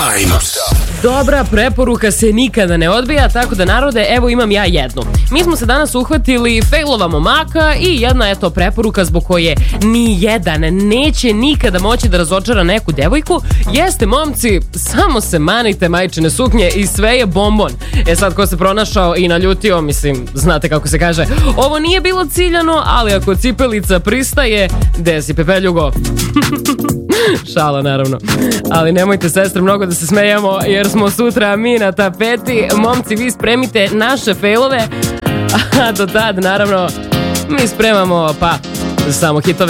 Time. Dobra preporuka se nikada ne odbija, tako da narode, evo imam ja jednu. Mi smo se danas uhvatili failova momaka i jedna je to preporuka zbog koje ni jedan neće nikada moći da razočara neku devojku. Jeste, momci, samo se manite majčine suknje i sve je bombon. E sad, ko se pronašao i naljutio, mislim, znate kako se kaže, ovo nije bilo ciljano, ali ako cipelica pristaje, desi pepeljugo. Šala, naravno. Ali nemojte, sestre, mnogo da se smejamo, jer smo sutra mi na tapeti. Momci, vi spremite naše failove, a do tad, naravno, mi spremamo, pa, samo hitove.